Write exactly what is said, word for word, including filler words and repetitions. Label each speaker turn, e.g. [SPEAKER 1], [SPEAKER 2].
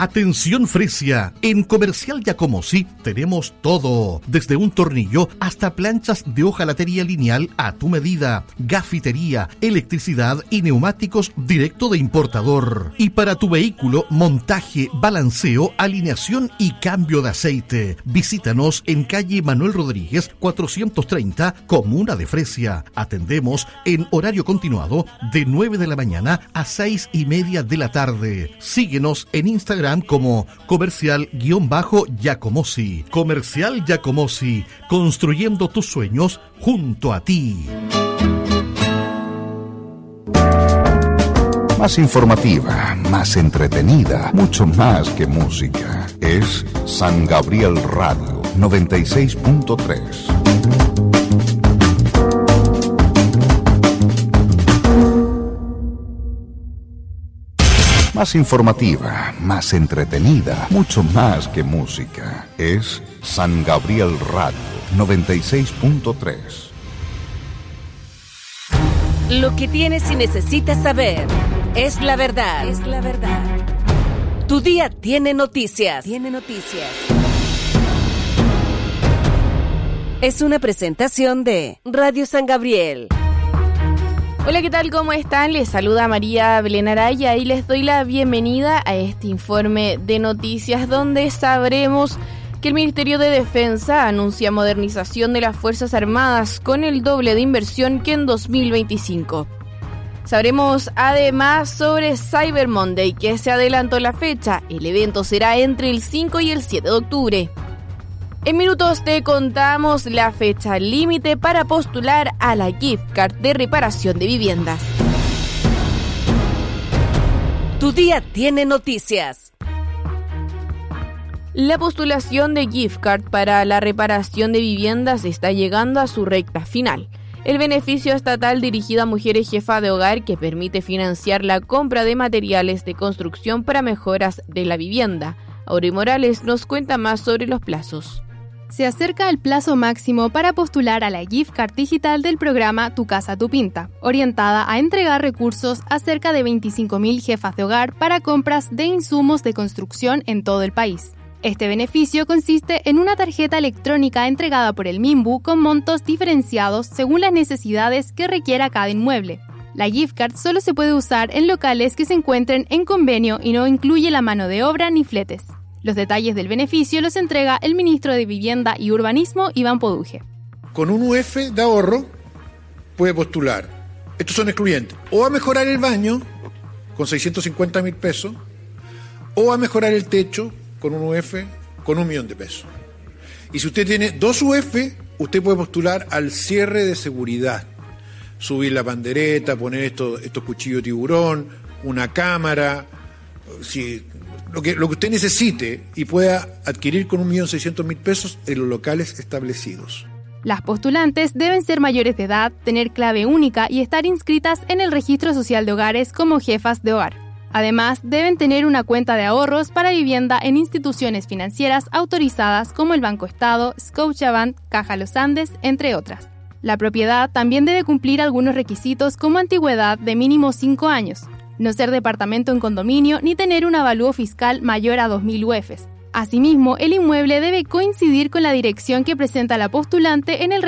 [SPEAKER 1] Atención Fresia, en Comercial Giacomosi tenemos todo, desde un tornillo hasta planchas de hojalatería lineal a tu medida, gafitería, electricidad y neumáticos directo de importador. Y para tu vehículo, montaje, balanceo, alineación y cambio de aceite. Visítanos en calle Manuel Rodríguez cuatrocientos treinta, Comuna de Fresia. Atendemos en horario continuado de nueve de la mañana a seis y media de la tarde. Síguenos en Instagram como Comercial-Giacomosi. Comercial Giacomosi, construyendo tus sueños junto a ti.
[SPEAKER 2] Más informativa, más entretenida, mucho más que música. Es San Gabriel Radio noventa y seis punto tres. Más informativa, más entretenida, mucho más que música. Es San Gabriel Radio noventa y seis punto tres.
[SPEAKER 3] Lo que tienes y necesitas saber es la verdad. Es la verdad. Tu día tiene noticias. Tiene noticias. Es una presentación de Radio San Gabriel.
[SPEAKER 4] Hola, ¿qué tal? ¿Cómo están? Les saluda María Belén Araya y les doy la bienvenida a este informe de noticias donde sabremos que el Ministerio de Defensa anuncia modernización de las Fuerzas Armadas con el doble de inversión que en dos mil veinticinco. Sabremos además sobre Cyber Monday, que se adelantó la fecha. El evento será entre el cinco y el siete de octubre. En minutos te contamos la fecha límite para postular a la gift card de reparación de viviendas.
[SPEAKER 3] Tu día tiene noticias.
[SPEAKER 4] La postulación de gift card para la reparación de viviendas está llegando a su recta final. El beneficio estatal dirigido a mujeres jefas de hogar que permite financiar la compra de materiales de construcción para mejoras de la vivienda. Auri Morales nos cuenta más sobre los plazos.
[SPEAKER 5] Se acerca el plazo máximo para postular a la gift card digital del programa Tu Casa Tu Pinta, orientada a entregar recursos a cerca de veinticinco mil jefas de hogar para compras de insumos de construcción en todo el país. Este beneficio consiste en una tarjeta electrónica entregada por el MIMBU con montos diferenciados según las necesidades que requiera cada inmueble. La gift card solo se puede usar en locales que se encuentren en convenio y no incluye la mano de obra ni fletes. Los detalles del beneficio los entrega el ministro de Vivienda y Urbanismo, Iván Poduje.
[SPEAKER 6] Con un U F de ahorro puede postular, estos son excluyentes, o a mejorar el baño con seiscientos cincuenta mil pesos, o a mejorar el techo con un U F con un millón de pesos. Y si usted tiene dos U F, usted puede postular al cierre de seguridad, subir la pandereta, poner estos, estos cuchillos de tiburón, una cámara, si... Lo que, lo que usted necesite y pueda adquirir con un millón seiscientos mil pesos en los locales establecidos.
[SPEAKER 5] Las postulantes deben ser mayores de edad, tener clave única y estar inscritas en el Registro Social de Hogares como jefas de hogar. Además, deben tener una cuenta de ahorros para vivienda en instituciones financieras autorizadas como el Banco Estado, Scotiabank, Caja Los Andes, entre otras. La propiedad también debe cumplir algunos requisitos como antigüedad de mínimo cinco años. No ser departamento en condominio ni tener un avalúo fiscal mayor a dos mil U Fs. Asimismo, el inmueble debe coincidir con la dirección que presenta la postulante en el